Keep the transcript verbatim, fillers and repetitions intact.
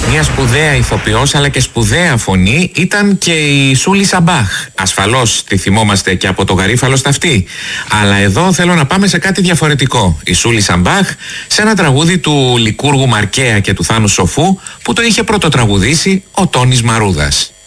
Μια σπουδαία ηθοποιός αλλά και σπουδαία φωνή ήταν και η Σούλη Σαμπάχ. Ασφαλώς τη θυμόμαστε και από το Γαρίφαλο στα αυτή. Αλλά εδώ θέλω να πάμε σε κάτι διαφορετικό. Η Σούλη Σαμπάχ σε ένα τραγούδι του Λικούργου Μαρκέα και του Θάνου Σοφού που το είχε πρωτοτραγουδήσει ο Τόνης Μαρούδας.